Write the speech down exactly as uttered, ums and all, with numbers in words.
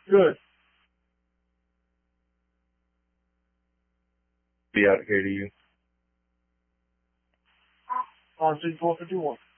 Good. Be out here to you. On three four fifty one.